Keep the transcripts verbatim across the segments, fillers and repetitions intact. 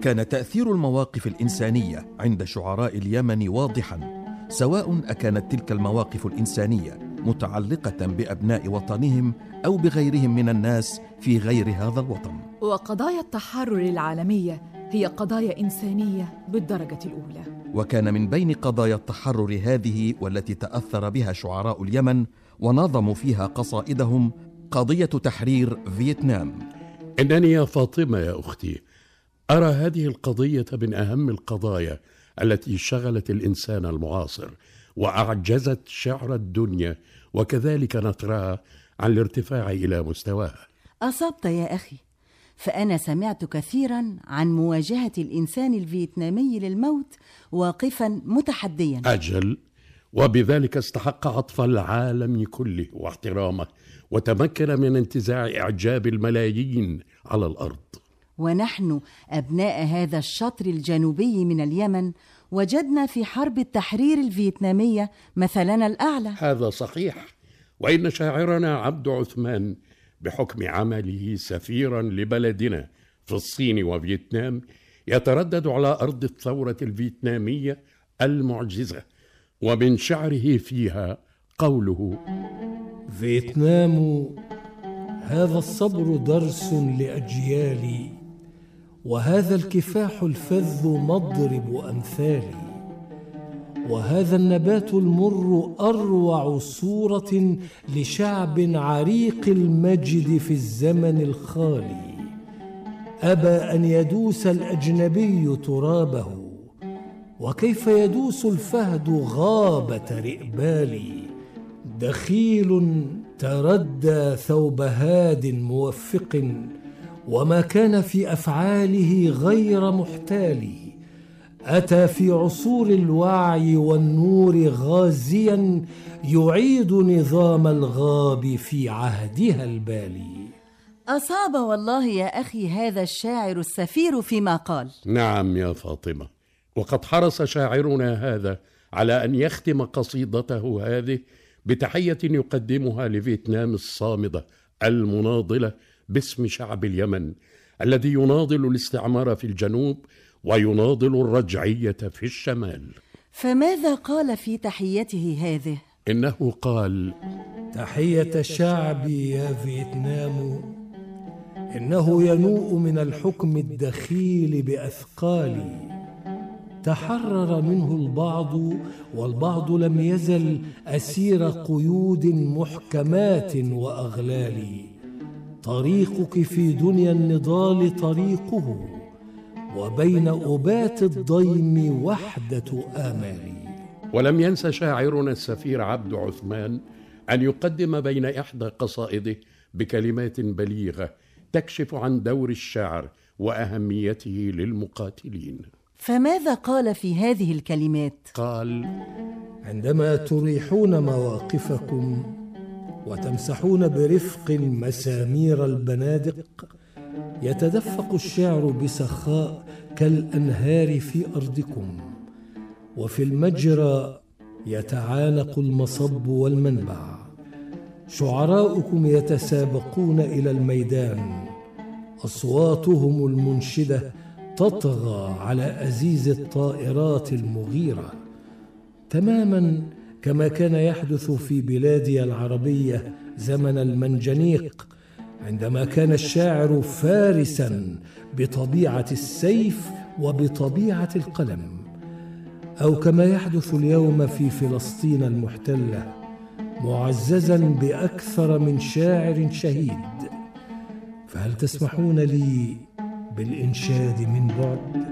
كان تأثير المواقف الإنسانية عند شعراء اليمن واضحاً، سواء أكانت تلك المواقف الإنسانية متعلقة بأبناء وطنهم أو بغيرهم من الناس في غير هذا الوطن. وقضايا التحرر العالمية هي قضايا إنسانية بالدرجة الأولى. وكان من بين قضايا التحرر هذه والتي تأثر بها شعراء اليمن ونظموا فيها قصائدهم قضية تحرير فيتنام. إنني يا فاطمة يا أختي أرى هذه القضية من أهم القضايا التي شغلت الإنسان المعاصر وأعجزت شعر الدنيا وكذلك نثرها عن الارتفاع إلى مستواها. أصبت يا أخي، فأنا سمعت كثيرا عن مواجهة الإنسان الفيتنامي للموت واقفا متحديا. أجل، وبذلك استحق عطف العالم كله واحترامه، وتمكن من انتزاع إعجاب الملايين على الأرض. ونحن أبناء هذا الشطر الجنوبي من اليمن وجدنا في حرب التحرير الفيتنامية مثلنا الأعلى. هذا صحيح، وإن شاعرنا عبد عثمان بحكم عمله سفيرا لبلدنا في الصين وفيتنام يتردد على أرض الثورة الفيتنامية المعجزة، ومن شعره فيها قوله: فيتنام هذا الصبر درس لأجيالي، وهذا الكفاح الفذ مضرب أمثالي، وهذا النبات المر أروع صورة لشعب عريق المجد في الزمن الخالي، أبى أن يدوس الأجنبي ترابه، وكيف يدوس الفهد غابة رئبالي، دخيل تردى ثوب هاد موفق، وما كان في أفعاله غير محتال، أتى في عصور الوعي والنور غازيا يعيد نظام الغاب في عهدها البالي. أصاب والله يا أخي هذا الشاعر السفير فيما قال. نعم يا فاطمة، وقد حرص شاعرنا هذا على أن يختم قصيدته هذه بتحية يقدمها لفيتنام الصامدة المناضلة باسم شعب اليمن الذي يناضل الاستعمار في الجنوب ويناضل الرجعية في الشمال. فماذا قال في تحيته هذه؟ إنه قال: تحية شعبي يا فيتنام، إنه ينوء من الحكم الدخيل بأثقالي، تحرر منه البعض والبعض لم يزل أسير قيود محكمات وأغلال، طريقك في دنيا النضال طريقه، وبين أبات الضيم وحدة آمالي. ولم ينس شاعرنا السفير عبد عثمان أن يقدم بين إحدى قصائده بكلمات بليغة تكشف عن دور الشعر وأهميته للمقاتلين. فماذا قال في هذه الكلمات؟ قال: عندما تريحون مواقفكم وتمسحون برفق مسامير البنادق، يتدفق الشعر بسخاء كالأنهار في أرضكم، وفي المجرى يتعانق المصب والمنبع، شعراؤكم يتسابقون إلى الميدان، أصواتهم المنشدة تطغى على أزيز الطائرات المغيرة، تماما كما كان يحدث في بلادي العربية زمن المنجنيق، عندما كان الشاعر فارسا بطبيعة السيف وبطبيعة القلم، أو كما يحدث اليوم في فلسطين المحتلة معززا بأكثر من شاعر شهيد. فهل تسمحون لي بالإنشاد من بعد؟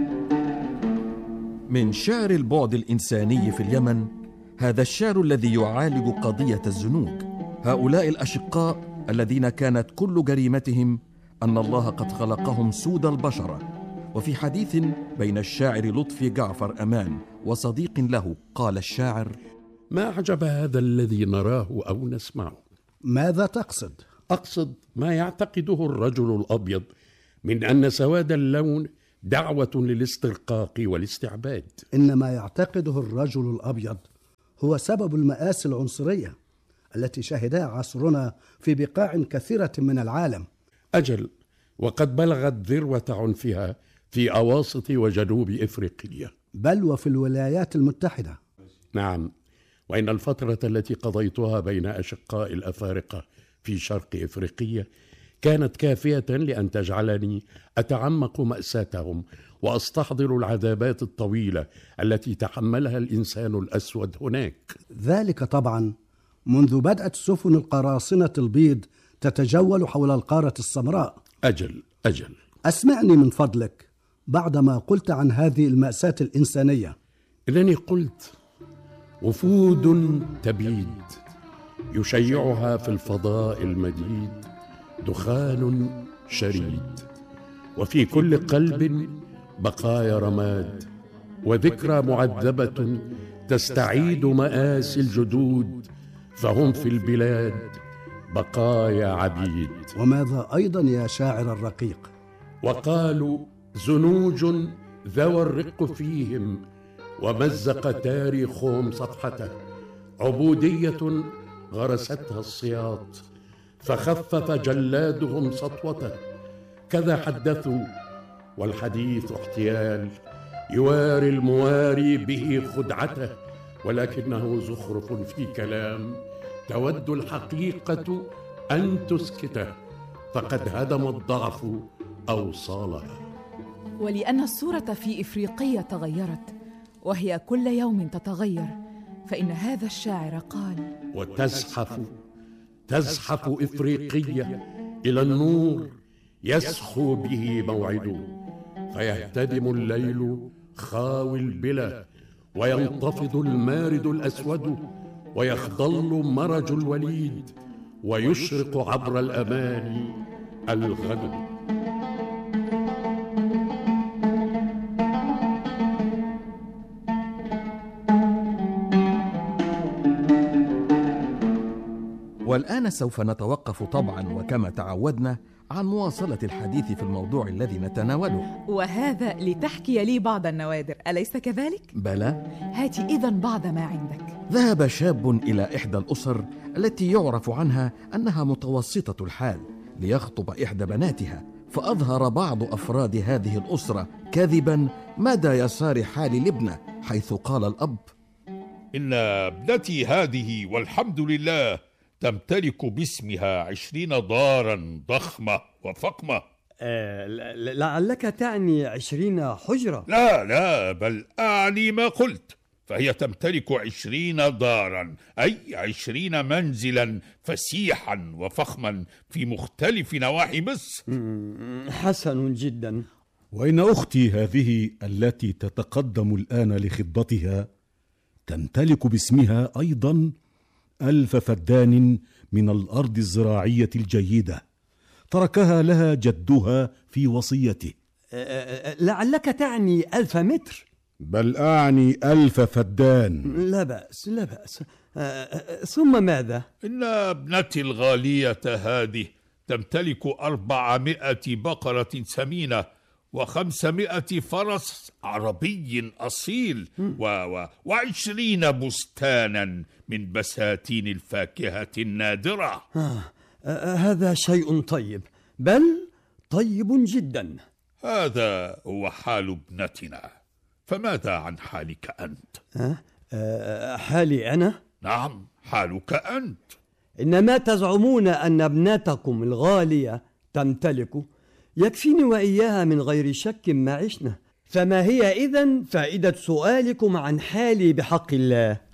من شعر البعد الإنساني في اليمن هذا الشعر الذي يعالج قضية الزنوج، هؤلاء الأشقاء الذين كانت كل جريمتهم أن الله قد خلقهم سود البشرة. وفي حديث بين الشاعر لطفي جعفر أمان وصديق له قال الشاعر: ما أعجب هذا الذي نراه أو نسمعه. ماذا تقصد؟ أقصد ما يعتقده الرجل الأبيض من أن سواد اللون دعوة للاسترقاق والاستعباد. إن ما يعتقده الرجل الأبيض هو سبب المآسي العنصرية التي شهدها عصرنا في بقاع كثيرة من العالم. أجل، وقد بلغت ذروة عنفها في أواسط وجنوب إفريقيا، بل وفي الولايات المتحدة. نعم، وإن الفترة التي قضيتها بين أشقاء الأفارقة في شرق إفريقيا كانت كافية لأن تجعلني أتعمق مأساتهم وأستحضر العذابات الطويلة التي تحملها الإنسان الأسود هناك. ذلك طبعا منذ بدأت سفن القراصنة البيض تتجول حول القارة السمراء. أجل أجل أسمعني من فضلك بعدما قلت عن هذه المأساة الإنسانية. إنني قلت وفود تبيد يشيعها في الفضاء المديد دخان شريد، وفي كل قلب بقايا رماد، وذكرى معذبة تستعيد مآسي الجدود، فهم في البلاد بقايا عبيد. وماذا أيضا يا شاعر الرقيق؟ وقالوا زنوج ذوى الرق فيهم، ومزق تاريخهم صفحته، عبودية غرستها السياط، فخفف جلادهم سطوته. كذا حدثوا والحديث احتيال، يواري المواري به خدعته، ولكنه زخرف في كلام، تود الحقيقة أن تسكته، فقد هدم الضعف أوصالها. ولأن الصورة في إفريقيا تغيرت، وهي كل يوم تتغير، فإن هذا الشاعر قال: وتزحف تزحف إفريقيا إلى النور يسخو به موعده، فيهتدم الليل خاوي البلا، وينتفض المارد الأسود، ويخضل مرج الوليد، ويشرق عبر الأماني الغد. والآن سوف نتوقف طبعا وكما تعودنا عن مواصلة الحديث في الموضوع الذي نتناوله، وهذا لتحكي لي بعض النوادر، أليس كذلك؟ بلى. هات إذن بعض ما عندك. ذهب شاب إلى إحدى الأسر التي يعرف عنها أنها متوسطة الحال ليخطب إحدى بناتها، فأظهر بعض أفراد هذه الأسرة كذبا مدى يسار حال الابنة، حيث قال الأب: إن ابنتي هذه والحمد لله تمتلك باسمها عشرين دارا ضخمة وفخمة. آه لعلك تعني عشرين حجرة. لا لا، بل أعني ما قلت، فهي تمتلك عشرين دارا، أي عشرين منزلا فسيحا وفخما في مختلف نواحي مصر. حسن جدا. وإن أختي هذه التي تتقدم الآن لخطبتها تمتلك باسمها أيضا ألف فدان من الأرض الزراعية الجيدة تركها لها جدها في وصيته. لعلك تعني ألف متر. بل أعني ألف فدان. لا بأس لا بأس. ثم ماذا؟ إن ابنتي الغالية هذه تمتلك أربعمائة بقرة سمينة وخمسمائة فرس عربي أصيل و... و... وعشرين بستانا من بساتين الفاكهة النادرة. آه. آه. هذا شيء طيب، بل طيب جدا. هذا هو حال ابنتنا، فماذا عن حالك أنت؟ آه. آه. حالي أنا؟ نعم، حالك أنت. إنما تزعمون أن ابنتكم الغالية تمتلك يكفيني وإياها من غير شك ما عشنا، فما هي إذن فائدة سؤالكم عن حالي بحق الله؟